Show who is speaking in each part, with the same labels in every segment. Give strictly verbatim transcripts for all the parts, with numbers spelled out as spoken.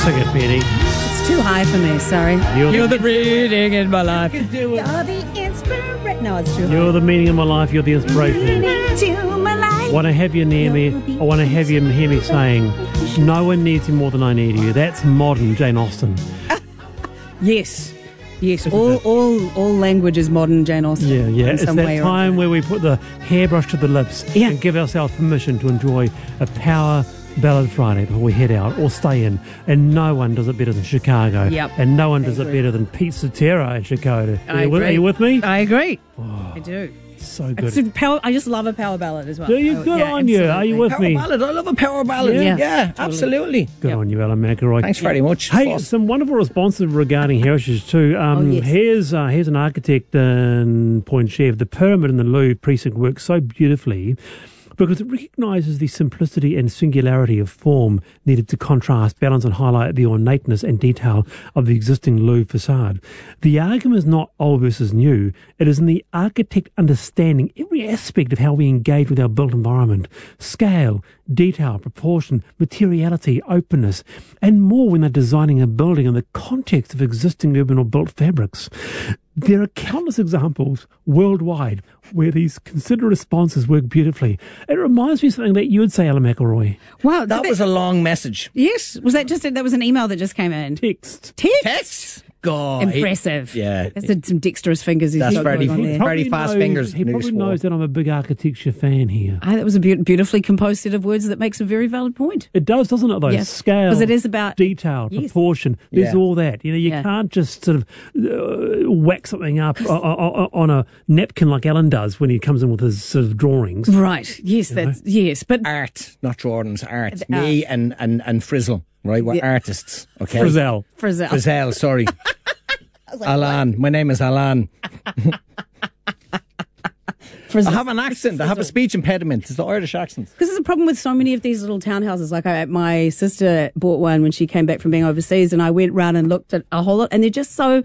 Speaker 1: Sing it, Penny.
Speaker 2: It's too high for me, sorry.
Speaker 1: You're,
Speaker 2: You're
Speaker 1: the,
Speaker 2: the reading in my life.
Speaker 1: you can do it.
Speaker 2: You're the inspiration. No, it's too high.
Speaker 1: You're the meaning of my life. You're the inspiration.
Speaker 2: Meaning to my life.
Speaker 1: Want to have you near me. I want to have you hear me saying, no one needs you more than I need you. That's modern Jane Austen.
Speaker 2: Yes. Yes, all, all all language is modern Jane Austen.
Speaker 1: Yeah, yeah.
Speaker 2: In
Speaker 1: It's
Speaker 2: some
Speaker 1: that
Speaker 2: way or
Speaker 1: time
Speaker 2: other.
Speaker 1: where we put the hairbrush to the lips
Speaker 2: Yeah.
Speaker 1: and give ourselves permission to enjoy a power ballad Friday before we head out or stay in. And no one does it better than Chicago.
Speaker 2: Yep.
Speaker 1: And no one
Speaker 2: I
Speaker 1: does it
Speaker 2: agree.
Speaker 1: better than Pete Cetera in Chicago.
Speaker 2: I
Speaker 1: Are you, with, are
Speaker 2: agree.
Speaker 1: you with me?
Speaker 2: I agree. I do.
Speaker 1: So good.
Speaker 2: It's a power, I just love a power ballad as well.
Speaker 1: Do you?
Speaker 2: Oh,
Speaker 1: Good
Speaker 2: yeah,
Speaker 1: on you. Are you
Speaker 2: absolutely.
Speaker 1: with
Speaker 3: Power
Speaker 1: me?
Speaker 3: ballad. I love a power ballad.
Speaker 1: Yeah.
Speaker 3: Yeah,
Speaker 2: Yeah,
Speaker 3: absolutely.
Speaker 1: Good
Speaker 2: Yep.
Speaker 1: on you, Alan McElroy.
Speaker 3: Thanks very much.
Speaker 1: Hey,
Speaker 3: Boss.
Speaker 1: some wonderful responses regarding heritage too. Um,
Speaker 2: Oh, yes.
Speaker 1: Here's uh, here's an architect in Point Chev. The pyramid in the Louvre precinct works so beautifully because it recognises the simplicity and singularity of form needed to contrast, balance and highlight the ornateness and detail of the existing Louvre facade. The argument is not old versus new. It is in the architect understanding every aspect of how we engage with our built environment. Scale, detail, proportion, materiality, openness, and more when they're designing a building in the context of existing urban or built fabrics. There are countless examples worldwide where these considered responses work beautifully. It reminds me of something that you would say, Alan McElroy.
Speaker 2: Wow.
Speaker 3: That was a long message.
Speaker 2: Yes. Was that just, a, that was an email that just came in?
Speaker 1: Text.
Speaker 2: Text?
Speaker 3: Text? God.
Speaker 2: Impressive.
Speaker 3: Yeah.
Speaker 2: That's a, some dexterous fingers. he's
Speaker 3: That's
Speaker 2: got
Speaker 3: very-
Speaker 2: going on there.
Speaker 3: Very
Speaker 1: Probably
Speaker 3: fast
Speaker 1: knows-
Speaker 3: fingers,
Speaker 1: He
Speaker 3: nearly
Speaker 1: probably
Speaker 3: swore.
Speaker 1: knows that I'm a big architecture fan here.
Speaker 2: I, that was a be- beautifully composed set of words that makes a very valid point.
Speaker 1: It does, doesn't it, though?
Speaker 2: Yes.
Speaker 1: Scale.
Speaker 2: 'Cause it is about-
Speaker 1: detail,
Speaker 2: Yes.
Speaker 1: proportion. There's
Speaker 3: Yeah.
Speaker 1: all that. You know, you
Speaker 2: Yeah.
Speaker 1: can't just sort of uh, whack something up o- o- o- on a napkin like Alan does when he comes in with his sort of drawings.
Speaker 2: Right. Yes, that's, yes. But
Speaker 3: Art, not Jordan's art.
Speaker 2: The
Speaker 3: Me and, and, and Frizzle, right? We're
Speaker 2: Yeah.
Speaker 3: artists. Okay.
Speaker 1: Frizzell.
Speaker 2: Frizzell.
Speaker 3: Frizzell, sorry. Alan. My name is Alan.
Speaker 2: Frizzell.
Speaker 3: I have an accent. I have a speech impediment. It's the Irish accent.
Speaker 2: Because there's a problem with so many of these little townhouses. Like I, my sister bought one when she came back from being overseas, and I went round and looked at a whole lot, and they're just so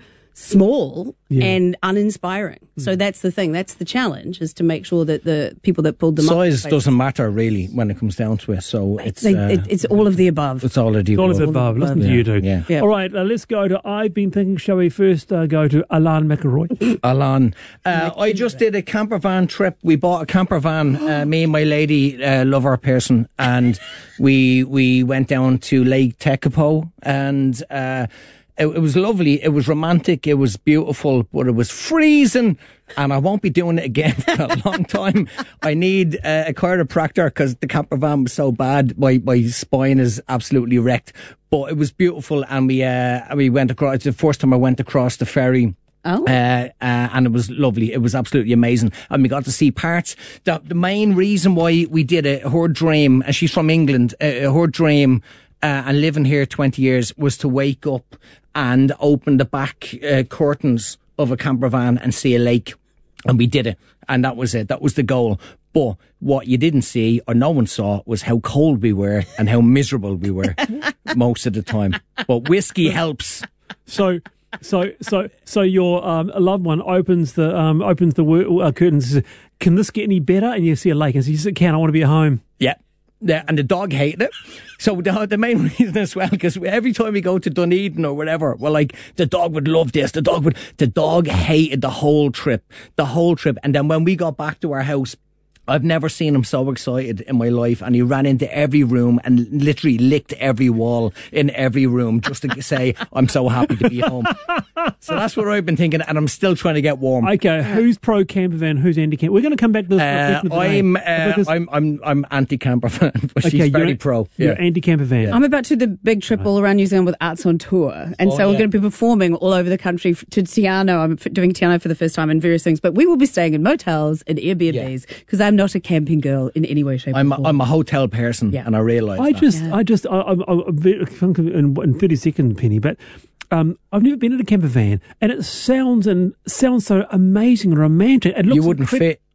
Speaker 2: small
Speaker 1: Yeah.
Speaker 2: and uninspiring. So that's the thing. That's the challenge, is to make sure that the people that pulled them
Speaker 3: Size
Speaker 2: up,
Speaker 3: doesn't matter really when it comes down to it. So it's
Speaker 2: they,
Speaker 3: uh,
Speaker 2: it, it's all of the above.
Speaker 3: it's all of the
Speaker 1: It's all of the
Speaker 3: above.
Speaker 1: above. Listen to
Speaker 3: Yeah.
Speaker 1: you two.
Speaker 3: Yeah.
Speaker 2: Yeah.
Speaker 1: All right, uh, let's go to I've Been Thinking. Shall we first uh, go to Alan McElroy?
Speaker 3: Alan, uh, I just did a camper van trip. We bought a camper van, uh, me and my lady uh, lover person, and we we went down to Lake Tekapo, and uh, it, it was lovely. It was romantic. It was beautiful, but it was freezing, and I won't be doing it again for a long time. I need uh, a chiropractor because the camper van was so bad. My my spine is absolutely wrecked. But it was beautiful, and we uh, we went across. It's the first time I went across the ferry.
Speaker 2: Oh.
Speaker 3: Uh, uh, and it was lovely. It was absolutely amazing. And we got to see parts. The, the main reason why we did it, her dream, and she's from England, uh, her dream, uh, and living here twenty years, was to wake up and open the back uh, curtains of a camper van and see a lake. And we did it. And that was it. That was the goal. But what you didn't see, or no one saw, was how cold we were and how miserable we were most of the time. But whiskey helps.
Speaker 1: So, so, so, so your um, loved one opens the um, opens the wor- uh, curtains. And says, can this get any better? And you see a lake, and says, "Yes, it can. I want to be at home."
Speaker 3: Yeah. Yeah, and the dog hated it. So the, the main reason as well, because every time we go to Dunedin or whatever, we're like, the dog would love this, the dog would, the dog hated the whole trip, the whole trip. And then when we got back to our house, I've never seen him so excited in my life, and he ran into every room and literally licked every wall in every room just to say, I'm so happy to be home. So that's what I've been thinking, and I'm still trying to get warm.
Speaker 1: Okay, who's pro camper van? Who's anti camper? We're going to come back to this.
Speaker 3: Uh,
Speaker 1: question today,
Speaker 3: I'm, uh,
Speaker 1: because-
Speaker 3: I'm, I'm, I'm anti-camper fan, but
Speaker 1: okay,
Speaker 3: she's very
Speaker 1: you're,
Speaker 3: pro.
Speaker 1: You're
Speaker 3: Yeah.
Speaker 1: anti camper van.
Speaker 2: I'm about to do the big trip all around New Zealand with Arts on Tour. And
Speaker 3: Oh,
Speaker 2: so we're
Speaker 3: yeah.
Speaker 2: going to be performing all over the country f- to Tiano. I'm f- doing Tiano for the first time and various things. But we will be staying in motels and Airbnbs because I'm not a camping girl in any way, shape,
Speaker 3: I'm
Speaker 2: or
Speaker 3: a,
Speaker 2: form.
Speaker 3: I'm a hotel person,
Speaker 2: Yeah.
Speaker 3: and I realise
Speaker 1: I
Speaker 3: that.
Speaker 1: just,
Speaker 2: Yeah.
Speaker 1: I just, I, I, I, I'm very, in, in thirty second, Penny, but um, I've never been in a camper van, and it sounds and sounds so amazing and romantic. It looks
Speaker 3: You wouldn't
Speaker 1: incre-
Speaker 3: fit.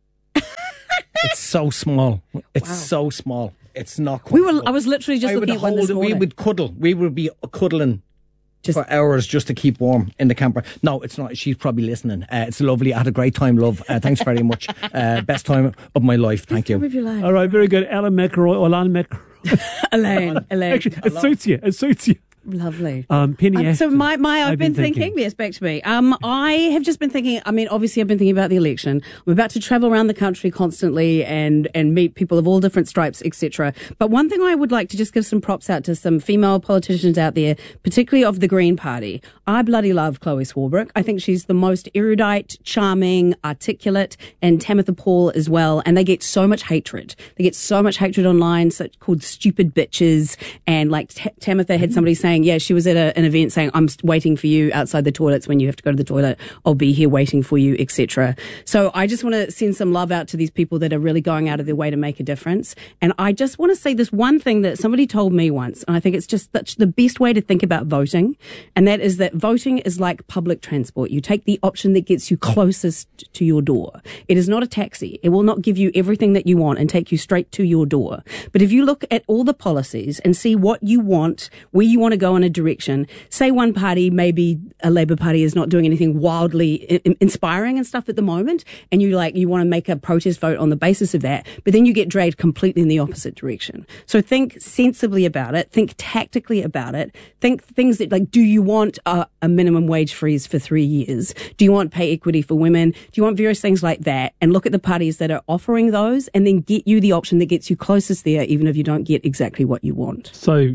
Speaker 3: It's so small. It's so small. It's not.
Speaker 2: we were.
Speaker 3: comfortable.
Speaker 2: I was literally just
Speaker 3: I would
Speaker 2: looking at one this
Speaker 3: hold it. We
Speaker 2: morning.
Speaker 3: would cuddle. We would be cuddling
Speaker 2: Just-
Speaker 3: for hours just to keep warm in the camper. No, it's not. She's probably listening. Uh, it's lovely. I had a great time, love. Uh, thanks very much. Uh, best time of my life. Thank
Speaker 2: Time
Speaker 3: you.
Speaker 2: of your life.
Speaker 1: All right, very good. Alan McElroy, or Alan McElroy.
Speaker 2: Elaine, Elaine.
Speaker 1: Actually, it suits you. It suits you.
Speaker 2: Lovely.
Speaker 1: Um, Penny
Speaker 2: Um,
Speaker 1: Ashton,
Speaker 2: so my, my I've,
Speaker 1: I've
Speaker 2: been,
Speaker 1: been
Speaker 2: thinking,
Speaker 1: thinking.
Speaker 2: yes, back to me. Um, I have just been thinking, I mean, obviously I've been thinking about the election. I'm about to travel around the country constantly and, and meet people of all different stripes, et cetera. But one thing I would like to just give some props out to some female politicians out there, particularly of the Green Party. I bloody love Chloe Swarbrick. I think she's the most erudite, charming, articulate, and Tamitha Paul as well. And they get so much hatred. They get so much hatred online, such called stupid bitches. And like T- Tamitha had somebody saying, yeah, she was at a, an event saying, I'm waiting for you outside the toilets when you have to go to the toilet. I'll be here waiting for you, et cetera. So I just want to send some love out to these people that are really going out of their way to make a difference. And I just want to say this one thing that somebody told me once, and I think it's just such the best way to think about voting, and that is that voting is like public transport. You take the option that gets you closest to your door. It is not a taxi. It will not give you everything that you want and take you straight to your door. But if you look at all the policies and see what you want, where you want to go in a direction, say one party, maybe a Labour Party, is not doing anything wildly I- inspiring and stuff at the moment, and you like you want to make a protest vote on the basis of that, but then you get dragged completely in the opposite direction. So think sensibly about it, think tactically about it, think things that like, do you want a, a minimum wage freeze for three years? Do you want pay equity for women? Do you want various things like that? And look at the parties that are offering those and then get you the option that gets you closest there, even if you don't get exactly what you want.
Speaker 1: So y- y-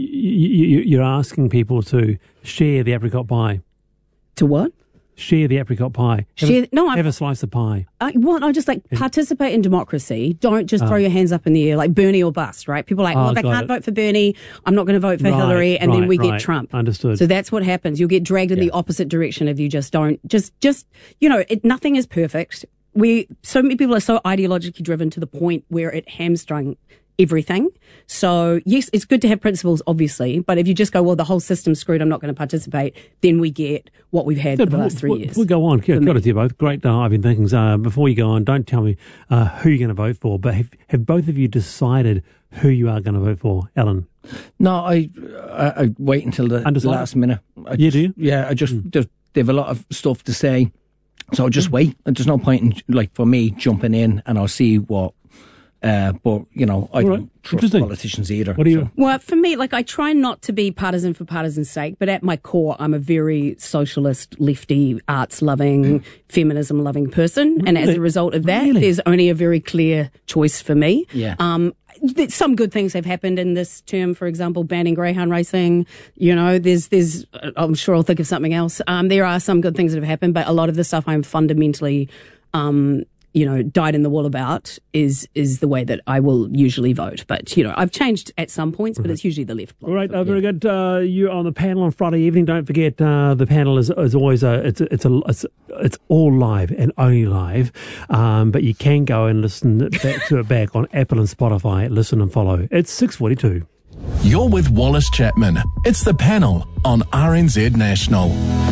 Speaker 1: y- you're asking people to share the apricot pie.
Speaker 2: To what?
Speaker 1: Share the apricot pie. Have,
Speaker 2: Share-
Speaker 1: a,
Speaker 2: no, I'm-
Speaker 1: have a slice of pie.
Speaker 2: I want, I just like participate in democracy. Don't just throw
Speaker 1: Oh.
Speaker 2: your hands up in the air like Bernie or bust, right? People are like,
Speaker 1: Oh,
Speaker 2: look, I
Speaker 1: got
Speaker 2: can't
Speaker 1: it.
Speaker 2: vote for Bernie. I'm not going to vote for
Speaker 1: Right,
Speaker 2: Hillary. And then
Speaker 1: right,
Speaker 2: we
Speaker 1: right.
Speaker 2: get Trump.
Speaker 1: Understood.
Speaker 2: So that's what happens. You'll get dragged in the opposite direction if you just don't, just, just, you know, it, nothing is perfect. We, so many people are so ideologically driven to the point where it hamstrung everything. So yes, it's good to have principles, obviously, but if you just go, well, the whole system's screwed, I'm not going to participate, then we get what we've had for the last three
Speaker 1: We'll,
Speaker 2: years.
Speaker 1: we'll go on. Yeah,
Speaker 2: For
Speaker 1: got
Speaker 2: me.
Speaker 1: it to you both. Great. Uh, I've been thinking, uh, before you go on, don't tell me uh, who you're going to vote for, but have, have both of you decided who you are going to vote for? Alan?
Speaker 3: No, I, I, I wait until the, the
Speaker 1: Undecided?
Speaker 3: last minute. I
Speaker 1: Yeah,
Speaker 3: just,
Speaker 1: do you?
Speaker 3: Yeah, I just,
Speaker 1: Mm.
Speaker 3: just they have a lot of stuff to say. So I'll just wait. And there's no point in, like, for me, jumping in and I'll see what. Uh, but, you know, I
Speaker 1: All right.
Speaker 3: don't trust
Speaker 1: Interesting.
Speaker 3: politicians either.
Speaker 1: What do you?
Speaker 3: so.
Speaker 2: Well, for me, like I try not to be partisan for partisan's sake, but at my core, I'm a very socialist, lefty, arts-loving, feminism-loving person, and as
Speaker 1: Really?
Speaker 2: a result of that,
Speaker 1: Really?
Speaker 2: there's only a very clear choice for me.
Speaker 3: Yeah.
Speaker 2: Um, th- some good things have happened in this term. For example, banning greyhound racing. You know, there's, there's. uh, I'm sure I'll think of something else. Um, there are some good things that have happened, but a lot of the stuff I'm fundamentally. Um, you know, dyed in the wool about is is the way that I will usually vote. But, you know, I've changed at some points, but it's usually the left bloc.
Speaker 1: All right, uh, very good. Uh, you're on the panel on Friday evening. Don't forget, uh, the panel is, is always a, it's a, it's a, it's, it's all live and only live. Um, but you can go and listen back to it back on Apple and Spotify. Listen and follow. It's six forty-two.
Speaker 4: You're with Wallace Chapman. It's the panel on R N Z National.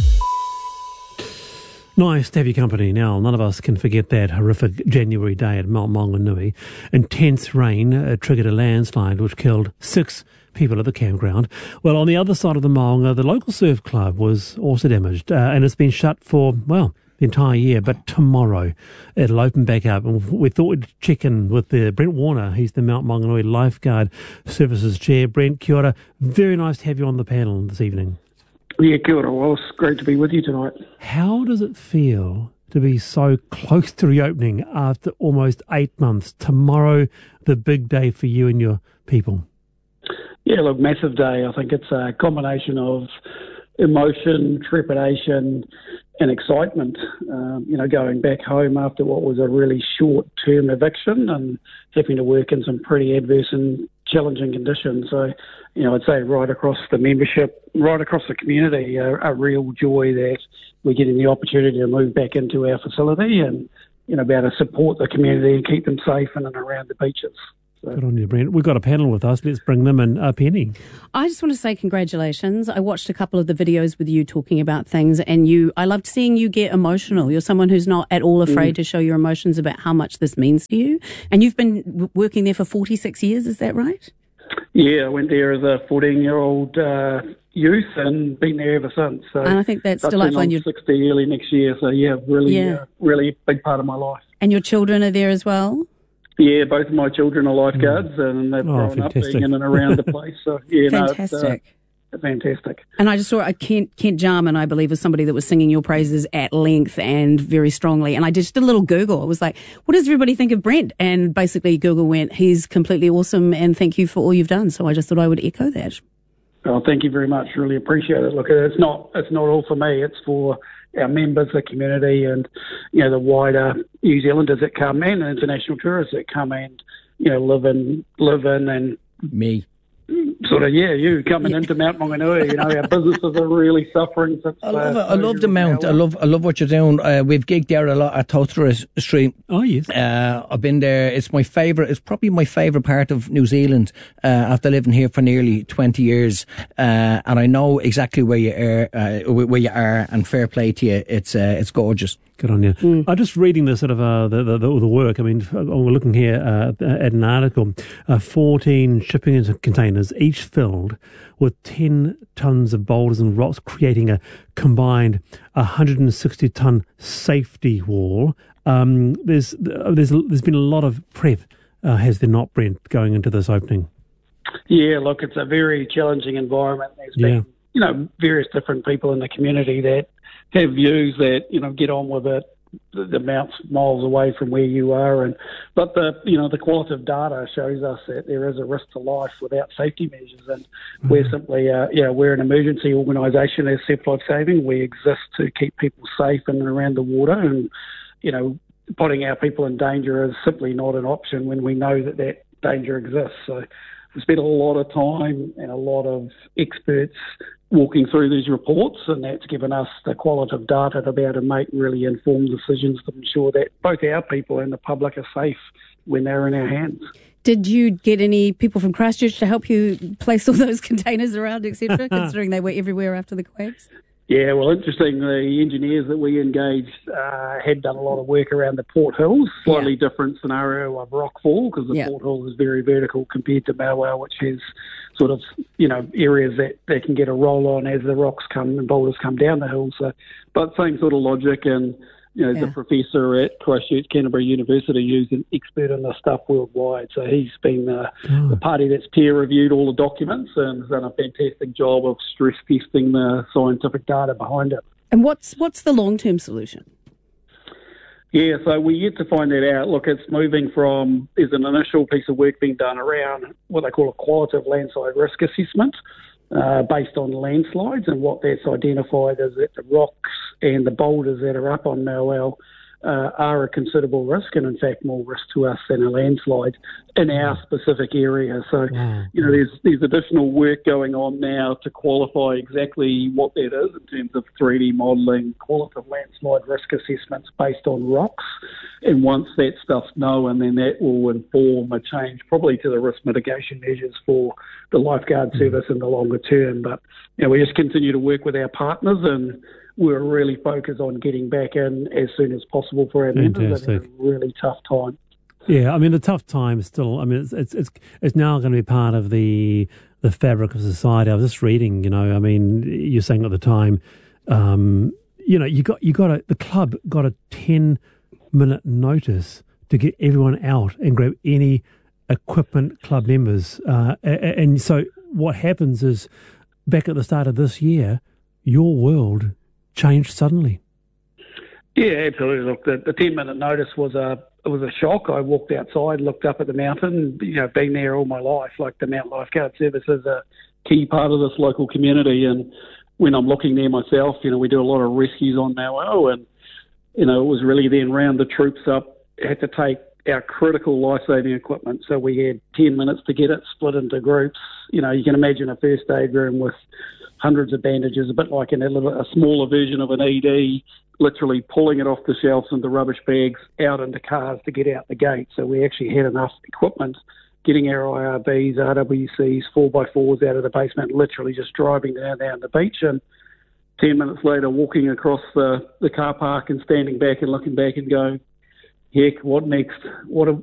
Speaker 1: Nice to have your company. Now, none of us can forget that horrific January day at Mount Maunganui. Intense rain uh, triggered a landslide which killed six people at the campground. Well, on the other side of the Maunga, the local surf club was also damaged, uh, and it's been shut for, well, the entire year. But tomorrow it'll open back up. And we thought we'd check in with the Brent Warner. He's the Mount Maunganui Lifeguard Services Chair. Brent, kia ora. Very nice to have you on the panel this evening.
Speaker 5: Yeah, kia ora, Wallace. Great to be with you tonight.
Speaker 1: How does it feel to be so close to reopening after almost eight months? Tomorrow, the big day for you and your people.
Speaker 5: Yeah, look, massive day. I think it's a combination of emotion, trepidation, and excitement. Um, you know, going back home after what was a really short-term eviction and having to work in some pretty adverse and challenging conditions. So, you know, I'd say right across the membership, right across the community, a, a real joy that we're getting the opportunity to move back into our facility and, you know, be able to support the community and keep them safe in and around the beaches. So.
Speaker 1: Good on you, Brent. We've got a panel with us. Let's bring them in. Uh, Penny.
Speaker 2: I just want to say congratulations. I watched a couple of the videos with you talking about things, and you. I loved seeing you get emotional. You're someone who's not at all afraid mm. to show your emotions about how much this means to you. And you've been w- working there for forty-six years, is that right?
Speaker 5: Yeah, I went there as a fourteen-year-old uh, youth and been there ever since. So
Speaker 2: and I think that's
Speaker 5: I've
Speaker 2: delightful.
Speaker 5: been on
Speaker 2: and
Speaker 5: sixty early next year, so yeah, really,
Speaker 2: yeah.
Speaker 5: Uh, really big part of my life.
Speaker 2: And your children are there as well?
Speaker 5: Yeah, both of my children are lifeguards, mm. and they've
Speaker 1: oh,
Speaker 5: grown
Speaker 1: fantastic.
Speaker 5: up being in and around the place. So yeah,
Speaker 2: fantastic.
Speaker 5: no, it's, uh, fantastic.
Speaker 2: And I just saw a Kent, Kent Jarman, I believe, was somebody that was singing your praises at length and very strongly. And I just did a little Google. It was like, what does everybody think of Brent? And basically Google went, he's completely awesome and thank you for all you've done. So I just thought I would echo that.
Speaker 5: Oh, thank you very much. Really appreciate it. Look, it's not it's not all for me. It's for our members, the community, and you know the wider New Zealanders that come in, and international tourists that come and you know live in live in and
Speaker 3: me.
Speaker 5: Sort of, yeah, you coming yeah. into Mount Maunganui, you know, our businesses are really suffering. Since,
Speaker 3: I love
Speaker 5: uh,
Speaker 3: it. I love the Mount. I love I love what you're doing. Uh, we've gigged there a lot at Totara Street.
Speaker 1: Oh, yes.
Speaker 3: Uh, I've been there. It's my favourite. It's probably my favourite part of New Zealand uh, after living here for nearly twenty years. Uh, and I know exactly where you are, uh, where you are, and fair play to you. It's uh, it's gorgeous.
Speaker 1: Good on you. Mm. I'm just reading the sort of uh, the, the the work. I mean, we're looking here uh, at an article. Uh, fourteen shipping containers, each filled with ten tons of boulders and rocks, creating a combined one hundred sixty ton safety wall. Um, there's there's there's been a lot of prep, uh, has there not, Brent, going into this opening?
Speaker 5: Yeah, look, it's a very challenging environment. There's been,
Speaker 1: yeah.
Speaker 5: you know, various different people in the community that have views that, you know, get on with it. The, the Mount's miles away from where you are, and but the you know the qualitative data shows us that there is a risk to life without safety measures, and mm-hmm. we're simply uh, yeah we're an emergency organisation as Surf Life Saving. We exist to keep people safe in and around the water, and you know putting our people in danger is simply not an option when we know that that danger exists. So we spent a lot of time and a lot of experts walking through these reports, and that's given us the qualitative data to be able to make really informed decisions to ensure that both our people and the public are safe when they're in our hands.
Speaker 2: Did you get any people from Christchurch to help you place all those containers around, et cetera, considering they were everywhere after the quakes?
Speaker 5: Yeah, well, interesting. The engineers that we engaged uh, had done a lot of work around the Port Hills, slightly yeah. different scenario of Rockfall, because the yeah. Port Hills is very vertical compared to Mauao, which has sort of, you know, areas that they can get a roll on as the rocks come and boulders come down the hill. So, but same sort of logic, and you know, yeah. the professor at Christchurch Canterbury University, who's an expert in this stuff worldwide. So he's been uh, oh. the party that's peer reviewed all the documents and has done a fantastic job of stress testing the scientific data behind it.
Speaker 2: And what's what's the long term solution?
Speaker 5: Yeah, so we're yet to find that out. Look, it's moving from, there's an initial piece of work being done around what they call a qualitative landslide risk assessment uh, based on landslides, and what that's identified is that the rocks and the boulders that are up on Mauao uh, are a considerable risk, and in fact more risk to us than a landslide in our specific area. So, wow. you know, there's there's additional work going on now to qualify exactly what that is in terms of three D modelling, qualitative landslide risk assessments based on rocks. And once that stuff's known, then that will inform a change probably to the risk mitigation measures for the lifeguard service in the longer term. But, you know, we just continue to work with our partners, and we're really focused on getting back in as soon as possible for our members at a really tough time.
Speaker 1: Yeah, I mean, the tough time is still, I mean, it's it's it's, it's now going to be part of the the fabric of society. I was just reading, you know, I mean, you're saying at the time, um, you know, you got, you got a, the club got a ten minute notice to get everyone out and grab any equipment club members. Uh, and so what happens is, back at the start of this year, your world changed suddenly.
Speaker 5: Yeah, absolutely. Look, the, the ten minute notice was a it was a shock. I walked outside, looked up at the mountain. You know, been there all my life. Like, the Mount Lifeguard Service is a key part of this local community. And when I'm looking there myself, you know, we do a lot of rescues on Mauao, and you know, it was really then round the troops up. Had to take our critical life-saving equipment. So we had ten minutes to get it, split into groups. You know, you can imagine a first aid room with hundreds of bandages, a bit like in a, little, a smaller version of an E D, literally pulling it off the shelves into rubbish bags, out into cars to get out the gate. So we actually had enough equipment, getting our I R Bs, R W Cs, four by fours out of the basement, literally just driving down, down the beach. And ten minutes later, walking across the, the car park and standing back and looking back and going, heck, what next? What